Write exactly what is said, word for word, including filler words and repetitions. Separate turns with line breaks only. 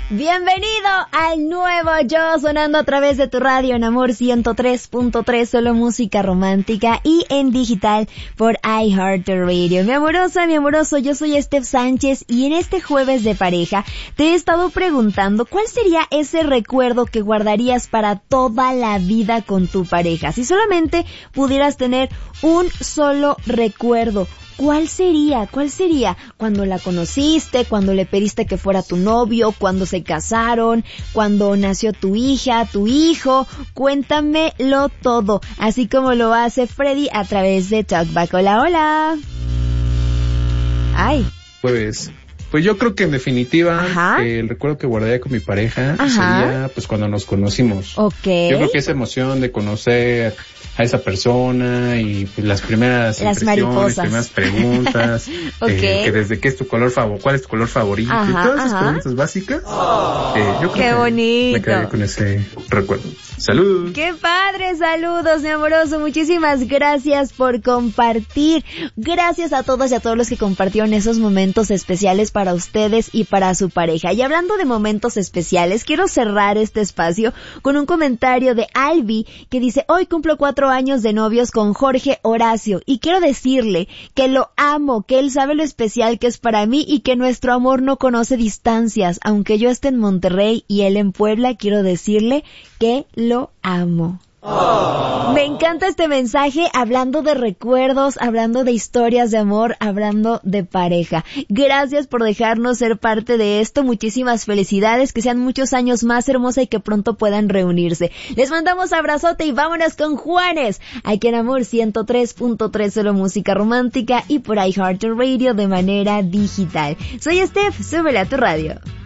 Bienvenido al nuevo Yo, sonando a través de tu radio en Amor ciento tres punto tres, solo música romántica, y en digital por iHeartRadio. Mi amorosa, mi amoroso, yo soy Steph Sánchez y en este jueves de pareja te he estado preguntando cuál sería ese recuerdo que guardarías para toda la vida con tu pareja. Si solamente pudieras tener un solo recuerdo, ¿cuál sería? ¿Cuál sería? Cuando la conociste, cuando le pediste que fuera tu novio, cuando se casaron, cuando nació tu hija, tu hijo. Cuéntamelo todo, así como lo hace Freddy a través de Talkback. Hola, hola. Ay.
Pues, pues yo creo que en definitiva eh, el recuerdo que guardaría con mi pareja Ajá. sería pues cuando nos conocimos.
Okay.
Yo creo que esa emoción de conocer a esa persona y pues, las primeras
las
impresiones,
mariposas.
primeras preguntas,
okay.
eh, que desde qué es tu color favorito, cuál es tu color favorito,
ajá,
y todas esas
ajá.
preguntas básicas. Oh, eh, yo creo
qué
que
bonito.
me quedaría con ese recuerdo. Salud.
¡Qué padre! Saludos, mi amoroso. Muchísimas gracias por compartir. Gracias a todos y a todos los que compartieron esos momentos especiales para ustedes y para su pareja. Y hablando de momentos especiales, quiero cerrar este espacio con un comentario de Albi que dice: hoy cumplo cuatro años de novios con Jorge Horacio y quiero decirle que lo amo, que él sabe lo especial que es para mí y que nuestro amor no conoce distancias. Aunque yo esté en Monterrey y él en Puebla, quiero decirle que lo amo. Oh. Me encanta este mensaje, hablando de recuerdos, hablando de historias de amor, hablando de pareja. Gracias por dejarnos ser parte de esto. Muchísimas felicidades, que sean muchos años más, hermosa, y que pronto puedan reunirse. Les mandamos abrazote y vámonos con Juanes, aquí en Amor ciento tres punto tres, solo música romántica, y por iHeartRadio de manera digital. Soy Steph, súbele a tu radio.